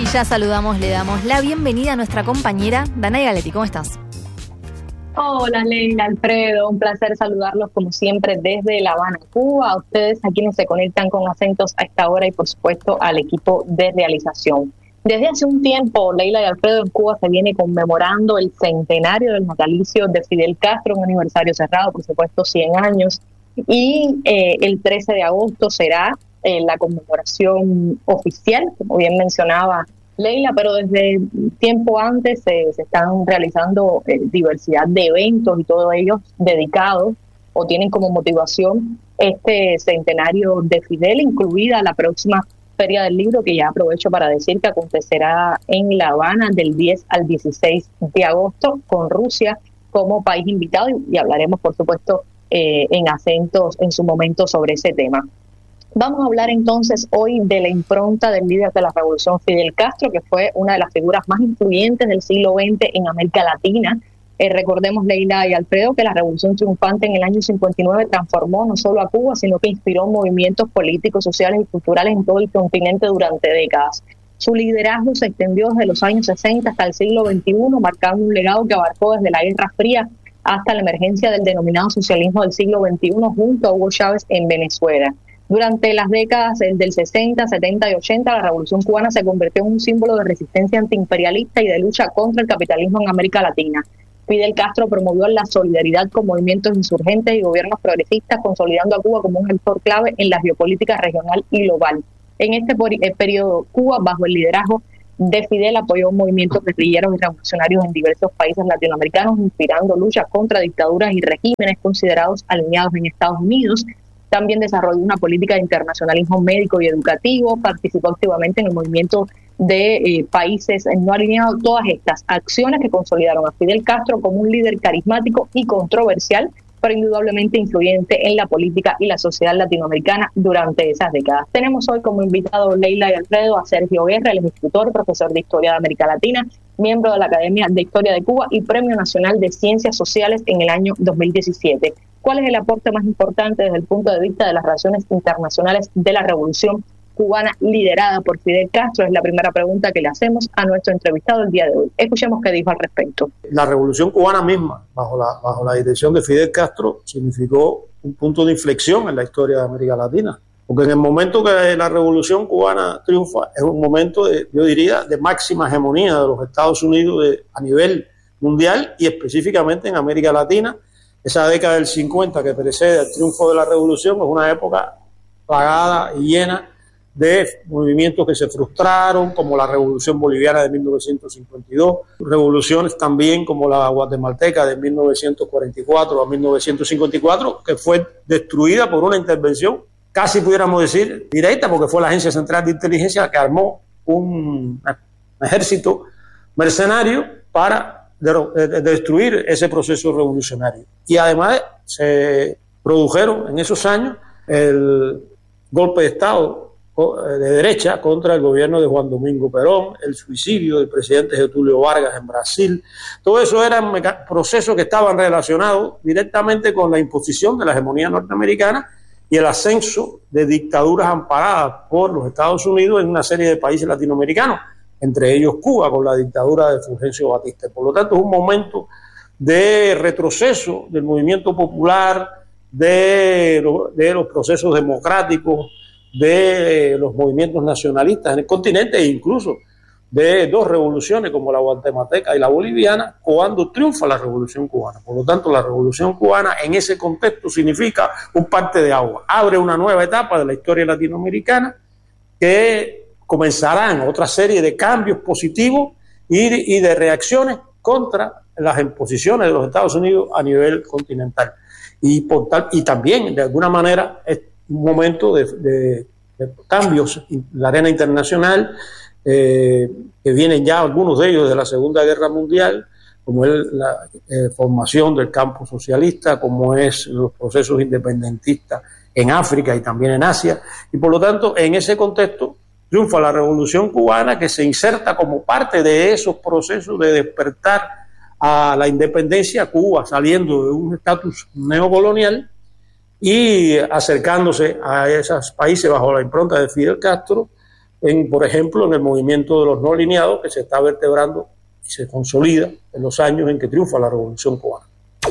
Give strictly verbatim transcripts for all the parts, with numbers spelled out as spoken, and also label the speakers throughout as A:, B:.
A: Y ya saludamos, le damos la bienvenida a nuestra compañera Danay Galetti. ¿Cómo estás?
B: Hola Leila, Alfredo, un placer saludarlos como siempre desde La Habana, Cuba, a ustedes, a quienes se conectan con Acentos a esta hora y por supuesto al equipo de realización. Desde hace un tiempo, Leila y Alfredo, en Cuba se viene conmemorando el centenario del natalicio de Fidel Castro, un aniversario cerrado, por supuesto, cien años, y eh, el trece de agosto será eh, la conmemoración oficial, como bien mencionaba Leila, pero desde tiempo antes eh, se están realizando eh, diversidad de eventos y todos ellos dedicados o tienen como motivación este centenario de Fidel, incluida la próxima Feria del Libro, que ya aprovecho para decir que acontecerá en La Habana del diez al dieciséis de agosto, con Rusia como país invitado, y, y hablaremos, por supuesto, eh, en Acentos en su momento sobre ese tema. Vamos a hablar entonces hoy de la impronta del líder de la revolución, Fidel Castro, que fue una de las figuras más influyentes del siglo veinte en América Latina. Eh, recordemos, Leila y Alfredo, que la revolución triunfante en el año cincuenta y nueve transformó no solo a Cuba, sino que inspiró movimientos políticos, sociales y culturales en todo el continente durante décadas. Su liderazgo se extendió desde los años sesenta hasta el siglo veintiuno, marcando un legado que abarcó desde la Guerra Fría hasta la emergencia del denominado socialismo del siglo veintiuno junto a Hugo Chávez en Venezuela. Durante las décadas del sesenta, setenta y ochenta, la Revolución Cubana se convirtió en un símbolo de resistencia antiimperialista y de lucha contra el capitalismo en América Latina. Fidel Castro promovió la solidaridad con movimientos insurgentes y gobiernos progresistas, consolidando a Cuba como un actor clave en la geopolítica regional y global. En este periodo, Cuba, bajo el liderazgo de Fidel, apoyó movimientos guerrilleros y revolucionarios en diversos países latinoamericanos, inspirando luchas contra dictaduras y regímenes considerados alineados en Estados Unidos. También desarrolló una política de internacionalismo médico y educativo, participó activamente en el movimiento de eh, países no alineados. Todas estas acciones que consolidaron a Fidel Castro como un líder carismático y controversial, pero indudablemente influyente en la política y la sociedad latinoamericana durante esas décadas. Tenemos hoy como invitado, Leila y Alfredo, a Sergio Guerra, el escritor, profesor de Historia de América Latina, miembro de la Academia de Historia de Cuba y Premio Nacional de Ciencias Sociales en el año dos mil diecisiete. ¿Cuál es el aporte más importante desde el punto de vista de las relaciones internacionales de la Revolución Cubana liderada por Fidel Castro? Es la primera pregunta que le hacemos a nuestro entrevistado el día de hoy. Escuchemos qué dijo al respecto.
C: La Revolución Cubana misma, bajo la, bajo la dirección de Fidel Castro, significó un punto de inflexión en la historia de América Latina. Porque en el momento que la Revolución Cubana triunfa, es un momento, de, yo diría, de máxima hegemonía de los Estados Unidos de, a nivel mundial y específicamente en América Latina. Esa década del cincuenta que precede al triunfo de la Revolución es una época plagada y llena de movimientos que se frustraron, como la Revolución Boliviana de mil novecientos cincuenta y dos, revoluciones también como la guatemalteca de mil novecientos cuarenta y cuatro a mil novecientos cincuenta y cuatro, que fue destruida por una intervención, casi pudiéramos decir directa, porque fue la Agencia Central de Inteligencia que armó un, un ejército mercenario para de, de, de destruir ese proceso revolucionario. Y además se produjeron en esos años el golpe de Estado de derecha contra el gobierno de Juan Domingo Perón, el suicidio del presidente Getúlio Vargas en Brasil. Todo eso eran procesos que estaban relacionados directamente con la imposición de la hegemonía norteamericana y el ascenso de dictaduras amparadas por los Estados Unidos en una serie de países latinoamericanos, entre ellos Cuba, con la dictadura de Fulgencio Batista. Por lo tanto, es un momento de retroceso del movimiento popular, de, lo, de los procesos democráticos, de los movimientos nacionalistas en el continente e incluso de dos revoluciones como la guatemalteca y la boliviana cuando triunfa la Revolución Cubana. Por lo tanto, la Revolución Cubana en ese contexto significa un parte de agua. Abre una nueva etapa de la historia latinoamericana que comenzará en otra serie de cambios positivos y, y de reacciones contra las imposiciones de los Estados Unidos a nivel continental. Y, por tal, y también, de alguna manera, es un momento de, de, de cambios en la arena internacional, eh, que vienen ya algunos de ellos de la Segunda Guerra Mundial, como es la eh, formación del campo socialista, como es los procesos independentistas en África y también en Asia. Y por lo tanto, en ese contexto, triunfa la Revolución Cubana, que se inserta como parte de esos procesos de despertar a la independencia, Cuba saliendo de un estatus neocolonial y acercándose a esos países bajo la impronta de Fidel Castro, en, por ejemplo, en el movimiento de los no alineados que se está vertebrando y se consolida en los años en que triunfa la Revolución Cubana.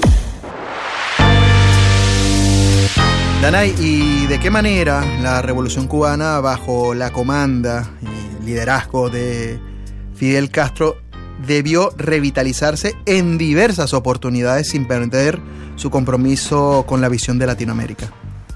D: Danay, ¿y de qué manera la Revolución Cubana, bajo la comanda y liderazgo de Fidel Castro, debió revitalizarse en diversas oportunidades sin perder su compromiso con la visión de Latinoamérica?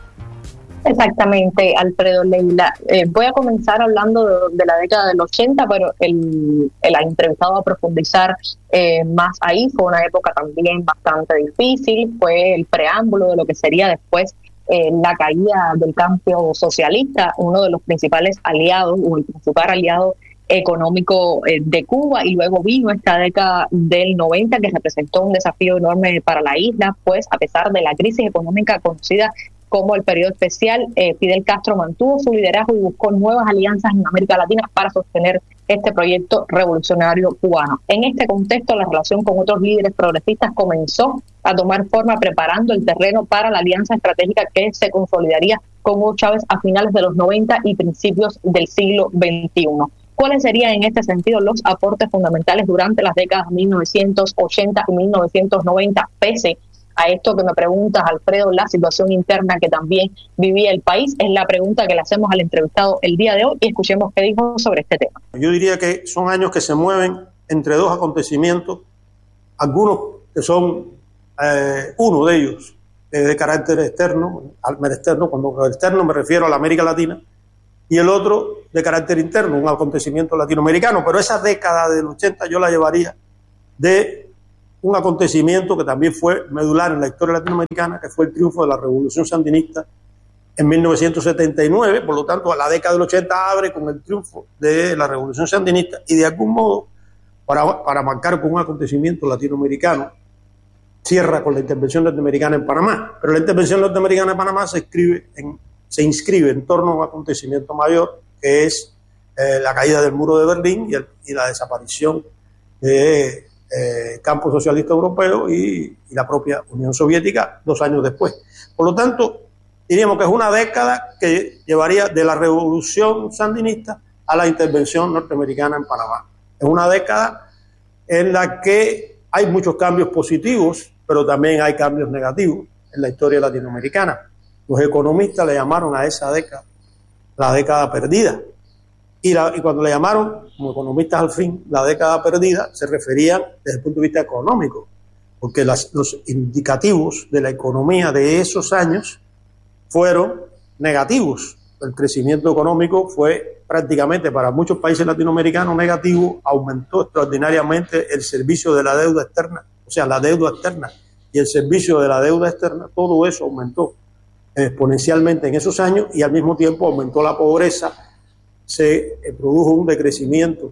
B: Exactamente, Alfredo, Leila. Eh, voy a comenzar hablando de, de la década del ochenta, pero el, el entrevistado va a profundizar eh, más ahí. Fue una época también bastante difícil, fue el preámbulo de lo que sería después eh, la caída del campo socialista, uno de los principales aliados, o el principal aliado económico eh, de Cuba, y luego vino esta década del noventa que representó un desafío enorme para la isla, pues a pesar de la crisis económica conocida como el periodo especial, eh, Fidel Castro mantuvo su liderazgo y buscó nuevas alianzas en América Latina para sostener este proyecto revolucionario cubano. En este contexto, la relación con otros líderes progresistas comenzó a tomar forma, preparando el terreno para la alianza estratégica que se consolidaría con Hugo Chávez a finales de los noventa y principios del siglo veintiuno. ¿Cuáles serían en este sentido los aportes fundamentales durante las décadas mil novecientos ochenta y mil novecientos noventa, pese a esto que me preguntas, Alfredo, la situación interna que también vivía el país? Es la pregunta que le hacemos al entrevistado el día de hoy y escuchemos qué dijo sobre este tema.
C: Yo diría que son años que se mueven entre dos acontecimientos, algunos que son, eh, uno de ellos eh, de carácter externo, al externo, cuando externo me refiero a la América Latina, y el otro de carácter interno, un acontecimiento latinoamericano, pero esa década del ochenta yo la llevaría de un acontecimiento que también fue medular en la historia latinoamericana, que fue el triunfo de la Revolución Sandinista en mil novecientos setenta y nueve, por lo tanto, a la década del ochenta abre con el triunfo de la Revolución Sandinista y de algún modo, para, para marcar con un acontecimiento latinoamericano, cierra con la intervención norteamericana en Panamá, pero la intervención norteamericana en Panamá se, escribe en, se inscribe en torno a un acontecimiento mayor, que es eh, la caída del muro de Berlín y, el, y la desaparición de Eh, campo socialista europeo y, y la propia Unión Soviética dos años después. Por lo tanto, diríamos que es una década que llevaría de la Revolución Sandinista a la intervención norteamericana en Panamá. Es una década en la que hay muchos cambios positivos, pero también hay cambios negativos en la historia latinoamericana. Los economistas le llamaron a esa década la década perdida. Y, la, y cuando le llamaron, como economistas al fin, la década perdida, se referían desde el punto de vista económico, porque las, los indicativos de la economía de esos años fueron negativos. El crecimiento económico fue prácticamente para muchos países latinoamericanos negativo, aumentó extraordinariamente el servicio de la deuda externa, o sea, la deuda externa y el servicio de la deuda externa, todo eso aumentó exponencialmente en esos años y al mismo tiempo aumentó la pobreza. Se produjo un decrecimiento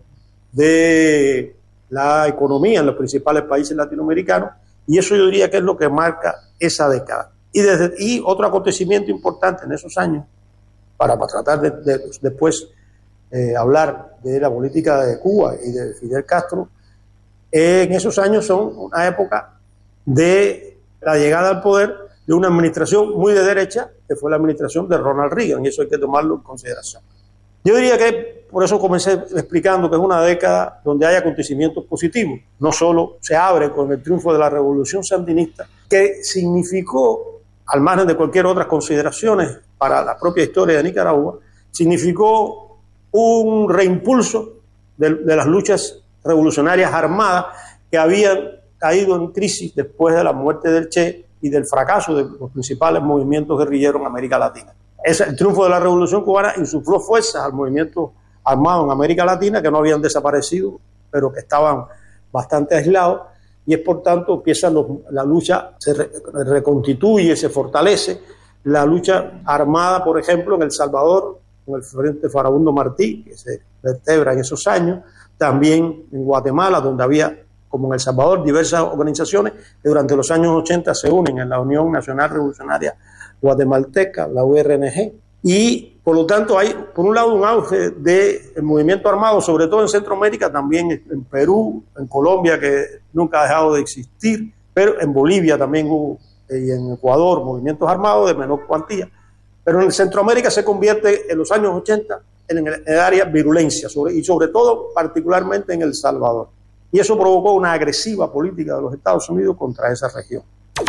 C: de la economía en los principales países latinoamericanos y eso yo diría que es lo que marca esa década. Y, desde, y otro acontecimiento importante en esos años, para, para tratar de, de después eh, hablar de la política de Cuba y de Fidel Castro, eh, en esos años son una época de la llegada al poder de una administración muy de derecha, que fue la administración de Ronald Reagan, y eso hay que tomarlo en consideración. Yo diría que, por eso comencé explicando que es una década donde hay acontecimientos positivos. No solo se abre con el triunfo de la Revolución Sandinista, que significó, al margen de cualquier otras consideraciones para la propia historia de Nicaragua, significó un reimpulso de, de las luchas revolucionarias armadas que habían caído en crisis después de la muerte del Che y del fracaso de los principales movimientos guerrilleros en América Latina. Es el triunfo de la Revolución Cubana insufló fuerzas al movimiento armado en América Latina, que no habían desaparecido, pero que estaban bastante aislados, y es por tanto empieza los, la lucha, se re, reconstituye, se fortalece la lucha armada, por ejemplo, en El Salvador, con el Frente Farabundo Martí, que se vertebra en esos años, también en Guatemala, donde había, como en El Salvador, diversas organizaciones que durante los años ochenta se unen en la Unión Nacional Revolucionaria Guatemalteca, la U R N G, y por lo tanto hay, por un lado, un auge del movimiento armado, sobre todo en Centroamérica, también en Perú, en Colombia, que nunca ha dejado de existir, pero en Bolivia también hubo, y en Ecuador, movimientos armados de menor cuantía, pero en Centroamérica se convierte en los años ochenta en el, en el área virulencia, sobre, y sobre todo particularmente en El Salvador. Y eso provocó una agresiva política de los Estados Unidos contra esa región.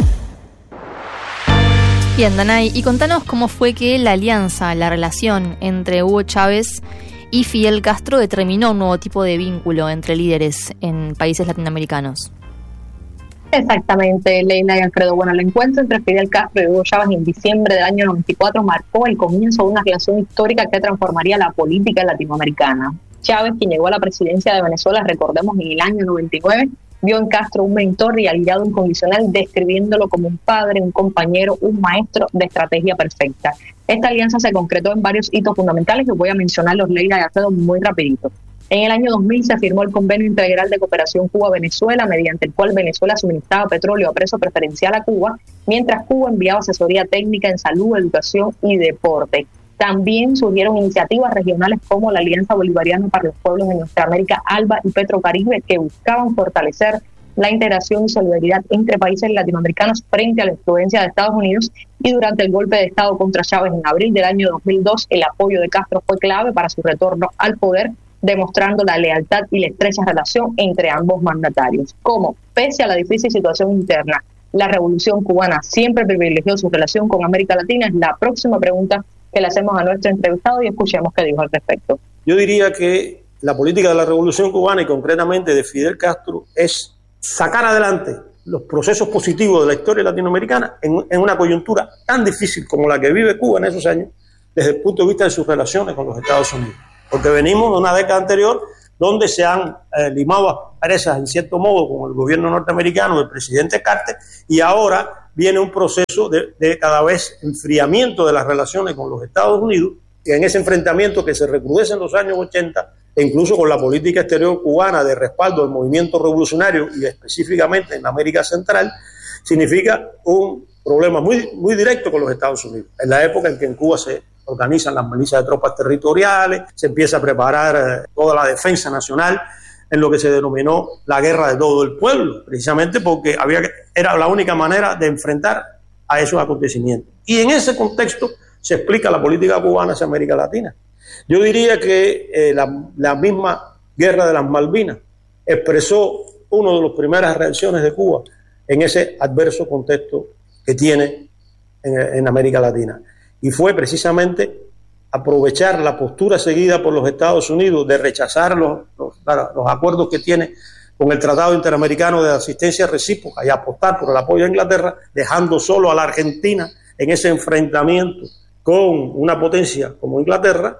A: Bien, Danay, y contanos cómo fue que la alianza, la relación entre Hugo Chávez y Fidel Castro determinó un nuevo tipo de vínculo entre líderes en países latinoamericanos.
B: Exactamente, Leila y Alfredo. Bueno, el encuentro entre Fidel Castro y Hugo Chávez en diciembre del año noventa y cuatro marcó el comienzo de una relación histórica que transformaría la política latinoamericana. Chávez, quien llegó a la presidencia de Venezuela, recordemos, en el año noventa y nueve, vio en Castro un mentor y aliado incondicional, describiéndolo como un padre, un compañero, un maestro de estrategia perfecta. Esta alianza se concretó en varios hitos fundamentales que voy a mencionarlos, Leila y Alfredo, muy rapidito. En el año dos mil se firmó el Convenio Integral de Cooperación Cuba-Venezuela, mediante el cual Venezuela suministraba petróleo a precio preferencial a Cuba, mientras Cuba enviaba asesoría técnica en salud, educación y deporte. También surgieron iniciativas regionales como la Alianza Bolivariana para los Pueblos de Nuestra América, ALBA y Petrocaribe, que buscaban fortalecer la integración y solidaridad entre países latinoamericanos frente a la influencia de Estados Unidos. Y durante el golpe de Estado contra Chávez en abril del año dos mil dos, el apoyo de Castro fue clave para su retorno al poder, demostrando la lealtad y la estrecha relación entre ambos mandatarios. Como, pese a la difícil situación interna, la revolución cubana siempre privilegió su relación con América Latina, es la próxima pregunta que le hacemos a nuestro entrevistado y escuchemos qué dijo al respecto.
C: Yo diría que la política de la revolución cubana y concretamente de Fidel Castro es sacar adelante los procesos positivos de la historia latinoamericana en, en una coyuntura tan difícil como la que vive Cuba en esos años, desde el punto de vista de sus relaciones con los Estados Unidos. Porque venimos de una década anterior donde se han eh, limado asperezas en cierto modo con el gobierno norteamericano del presidente Carter, y ahora viene un proceso de, de cada vez enfriamiento de las relaciones con los Estados Unidos, y en ese enfrentamiento que se recrudece en los años ochenta, e incluso con la política exterior cubana de respaldo al movimiento revolucionario y específicamente en América Central, significa un problema muy, muy directo con los Estados Unidos. En la época en que en Cuba se organizan las milicias de tropas territoriales, se empieza a preparar eh, toda la defensa nacional en lo que se denominó la guerra de todo el pueblo, precisamente porque había que, era la única manera de enfrentar a esos acontecimientos. Y en ese contexto se explica la política cubana hacia América Latina. Yo diría que eh, la, la misma guerra de las Malvinas expresó una de las primeras reacciones de Cuba en ese adverso contexto que tiene en, en América Latina. Y fue precisamente aprovechar la postura seguida por los Estados Unidos de rechazar los, los, los acuerdos que tiene con el Tratado Interamericano de Asistencia Recíproca y apostar por el apoyo a Inglaterra, dejando solo a la Argentina en ese enfrentamiento con una potencia como Inglaterra.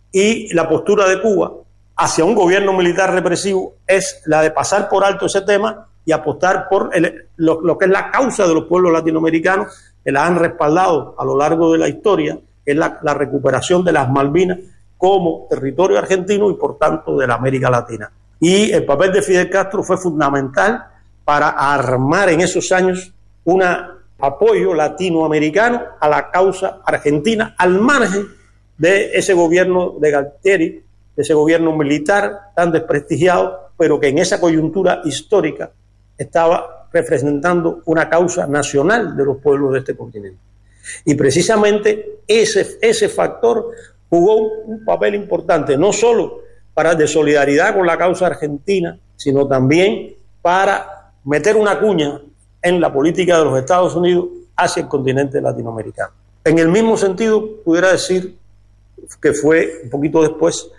C: Y la postura de Cuba hacia un gobierno militar represivo es la de pasar por alto ese tema y apostar por el, lo, lo que es la causa de los pueblos latinoamericanos que la han respaldado a lo largo de la historia, que es la, la recuperación de las Malvinas como territorio argentino y por tanto de la América Latina. Y el papel de Fidel Castro fue fundamental para armar en esos años un apoyo latinoamericano a la causa argentina, al margen de ese gobierno de Galtieri, de ese gobierno militar tan desprestigiado, pero que en esa coyuntura histórica estaba representando una causa nacional de los pueblos de este continente. Y precisamente ese, ese factor jugó un papel importante, no solo para de solidaridad con la causa argentina, sino también para meter una cuña en la política de los Estados Unidos hacia el continente latinoamericano. En el mismo sentido, pudiera decir que fue un poquito después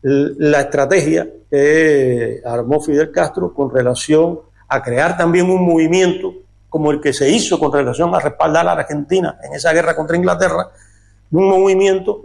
C: la estrategia que armó Fidel Castro con relación a crear también un movimiento como el que se hizo con relación a respaldar a la Argentina en esa guerra contra Inglaterra, un movimiento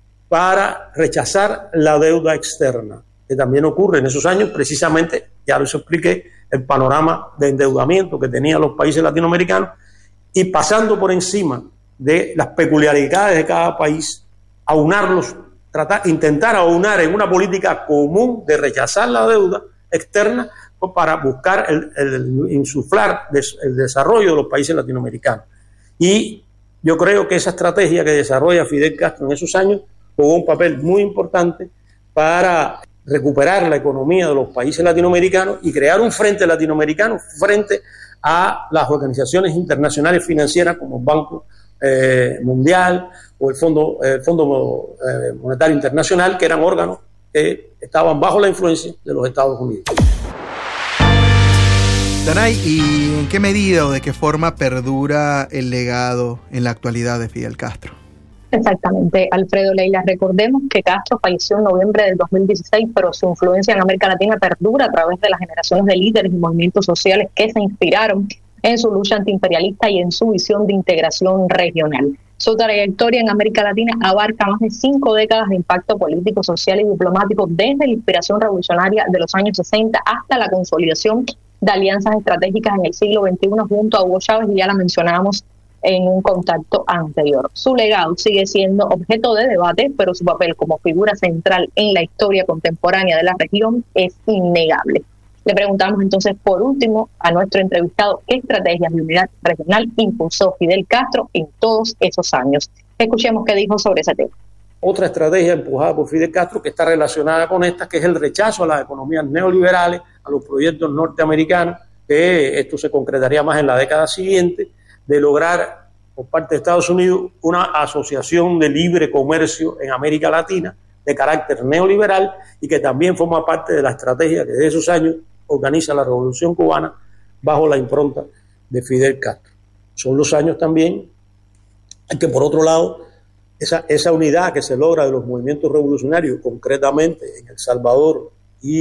C: para rechazar la deuda externa, que también ocurre en esos años, precisamente, ya les expliqué, el panorama de endeudamiento que tenían los países latinoamericanos, y pasando por encima de las peculiaridades de cada país, aunarlos, tratar, intentar aunar en una política común de rechazar la deuda externa para buscar el, el insuflar des, el desarrollo de los países latinoamericanos. Y yo creo que esa estrategia que desarrolla Fidel Castro en esos años jugó un papel muy importante para recuperar la economía de los países latinoamericanos y crear un frente latinoamericano frente a las organizaciones internacionales financieras como el Banco eh, Mundial o el Fondo, el Fondo eh, Monetario Internacional, que eran órganos que estaban bajo la influencia de los Estados Unidos.
D: Danay, ¿y en qué medida o de qué forma perdura el legado en la actualidad de Fidel Castro?
B: Exactamente, Alfredo, Leila, recordemos que Castro falleció en noviembre del dos mil dieciséis, pero su influencia en América Latina perdura a través de las generaciones de líderes y movimientos sociales que se inspiraron en su lucha antiimperialista y en su visión de integración regional. Su trayectoria en América Latina abarca más de cinco décadas de impacto político, social y diplomático, desde la inspiración revolucionaria de los años sesenta hasta la consolidación de alianzas estratégicas en el siglo veintiuno junto a Hugo Chávez, y ya la mencionábamos en un contacto anterior. Su legado sigue siendo objeto de debate, pero su papel como figura central en la historia contemporánea de la región es innegable. Le preguntamos entonces, por último, a nuestro entrevistado qué estrategias de unidad regional impulsó Fidel Castro en todos esos años. Escuchemos qué dijo sobre ese tema.
C: Otra estrategia empujada por Fidel Castro que está relacionada con esta, que es el rechazo a las economías neoliberales, a los proyectos norteamericanos, que esto se concretaría más en la década siguiente, de lograr por parte de Estados Unidos una asociación de libre comercio en América Latina de carácter neoliberal y que también forma parte de la estrategia que desde esos años organiza la Revolución Cubana bajo la impronta de Fidel Castro. Son los años también en que, por otro lado, esa, esa unidad que se logra de los movimientos revolucionarios, concretamente en El Salvador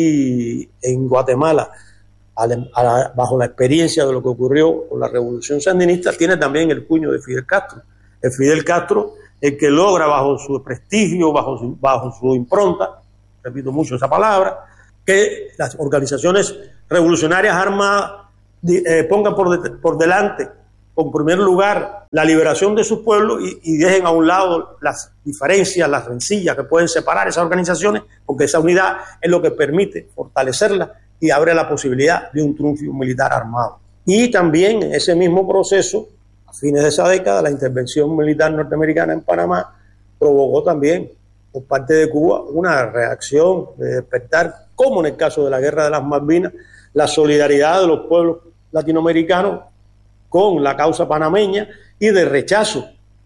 C: y en Guatemala, a la, a la, bajo la experiencia de lo que ocurrió con la Revolución Sandinista, tiene también el puño de Fidel Castro. El Fidel Castro, el que logra bajo su prestigio, bajo su, bajo su impronta, repito mucho esa palabra, que las organizaciones revolucionarias armadas eh, pongan por, de, por delante, en primer lugar, la liberación de sus pueblos y, y dejen a un lado las diferencias, las rencillas que pueden separar esas organizaciones, porque esa unidad es lo que permite fortalecerlas y abre la posibilidad de un triunfo militar armado. Y también en ese mismo proceso, a fines de esa década, la intervención militar norteamericana en Panamá provocó también por parte de Cuba una reacción de despertar, como en el caso de la Guerra de las Malvinas, la solidaridad de los pueblos latinoamericanos con la causa panameña y de rechazo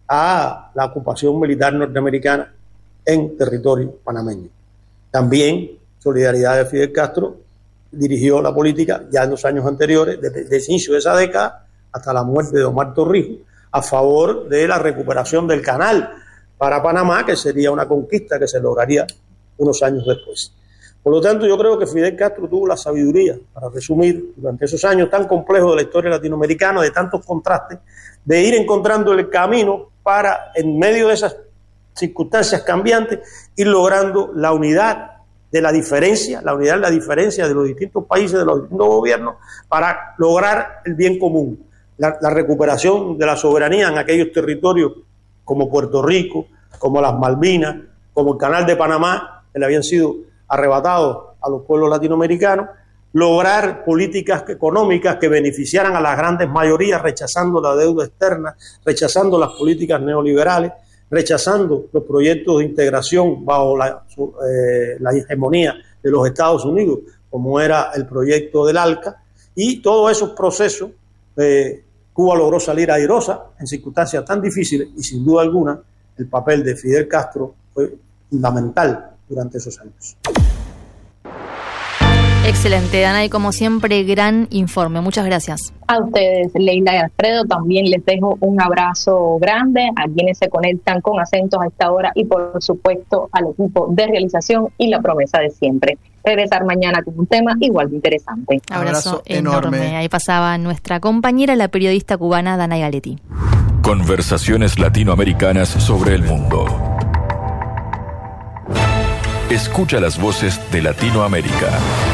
C: a la ocupación militar norteamericana en territorio panameño. También solidaridad de Fidel Castro dirigió la política ya en los años anteriores, desde el inicio de esa década hasta la muerte de Omar Torrijos, a favor de la recuperación del canal para Panamá, que sería una conquista que se lograría unos años después. Por lo tanto, yo creo que Fidel Castro tuvo la sabiduría, para resumir, durante esos años tan complejos de la historia latinoamericana, de tantos contrastes, de ir encontrando el camino para, en medio de esas circunstancias cambiantes, ir logrando la unidad de la diferencia, la unidad de la diferencia de los distintos países, de los distintos gobiernos, para lograr el bien común, la, la recuperación de la soberanía en aquellos territorios como Puerto Rico, como las Malvinas, como el Canal de Panamá, que le habían sido arrebatados a los pueblos latinoamericanos, lograr políticas económicas que beneficiaran a las grandes mayorías, rechazando la deuda externa, rechazando las políticas neoliberales, rechazando los proyectos de integración bajo la, eh, la hegemonía de los Estados Unidos, como era el proyecto del ALCA, y todos esos procesos, eh, Cuba logró salir airosa en circunstancias tan difíciles, y sin duda alguna el papel de Fidel Castro fue fundamental durante esos años.
A: Excelente, Dana, y como siempre, gran informe. Muchas gracias.
B: A ustedes, Leila y Alfredo, también les dejo un abrazo grande a quienes se conectan con Acentos a esta hora y, por supuesto, al equipo de realización y la promesa de siempre. Regresar mañana con un tema igual de interesante.
A: Abrazo, abrazo enorme. enorme. Ahí pasaba nuestra compañera, la periodista cubana Danay Galetti.
E: Conversaciones latinoamericanas sobre el mundo. Escucha las voces de Latinoamérica.